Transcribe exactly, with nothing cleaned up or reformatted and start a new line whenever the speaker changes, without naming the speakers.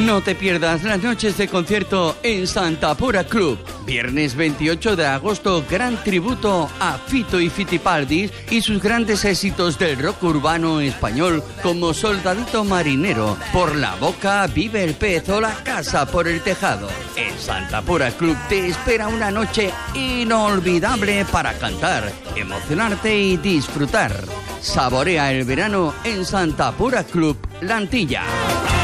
No te pierdas las noches de concierto en Santa Pura Club. Viernes veintiocho de agosto, gran tributo a Fito y Fitipaldis y sus grandes éxitos del rock urbano español como Soldadito Marinero, Por la Boca, Vive el Pez o La Casa por el Tejado. En Santa Pura Club te espera una noche inolvidable para cantar, emocionarte y disfrutar. Saborea el verano en Santa Pura Club, La Antilla.